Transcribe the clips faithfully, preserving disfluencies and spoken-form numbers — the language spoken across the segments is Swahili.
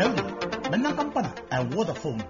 melody, menang kampana, a waterphone.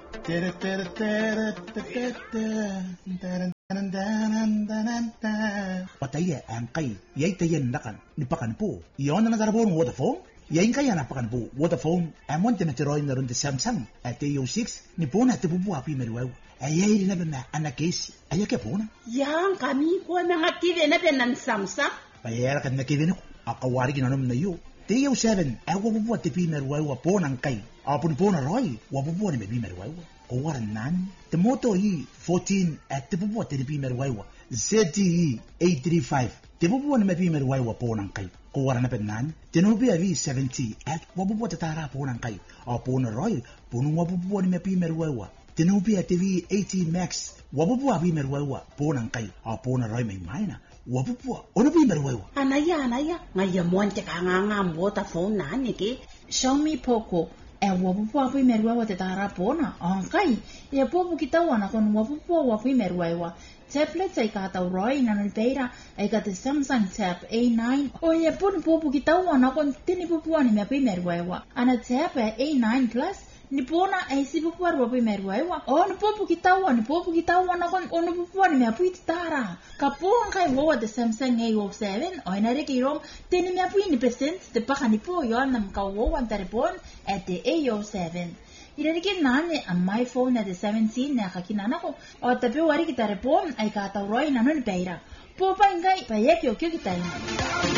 Pataya ang kay, yay tayan nakan, nipakan po. Iyon na nagarabon waterphone? Yain kaya napakan po waterphone, amon tinatiroy na rin di Samsung at A O six, ni po na tipupuapi meruaw. Ayay rin na ba na anak case, ayay kaya po na? Yang kami ko na nga kivin na ng Samsung. Payara ka na kivin ako, akawari ginanom na iyo. A O seven, ay wapupuat tipi meruaw po ng kay. Apun po na roy, wapupuat ni mebi meruaw. Kawaran nan, timoto yi fourteen at tipupuat tipi meruaw. Z T E eight thirty-five, tipupuat ni mebi meruaw po ng kay. Kawaran na penan, tinubi avi seventy at wapupuat tatara po ng kay. Apun na roy, punong wapupuat ni mebi meruaw. Tinubi at T V eighty Max, wapupuat avi meruaw po ng kay. Apun na roy may maina. Wapupuat, ano bi meruaw? Anaya, anaya, ngayon te ka nga nga waterphone na niki. Xiaomi Poco, e wapupuat avi meruaw te tara po na. Ang kay, e popo kita wana kon wapupuat avi meruaw. Tablet ay kataw roy na nalpeira ay kata Samsung Tab A nine. O e pun popo kita wana kon tinipupuan ni mepi meruaw. Ana Tab A nine Plus, nipona ay sipupuar wapi meruaw. O nipopo kita wana, nipopo kita wana kon o nipupuan ni mepi tara. Kapuan kay wawa de Samsung A O seven, o inarikirong tini mepi ni percent de baka nipo yon nam kawawan taripon at the A O seven. Irarikin nani ang my phone na de seventeen na kakinana ko o tapi wari kita repon ay kataw roy na nun peira. Po pa ingay payek yo kyo kita yun.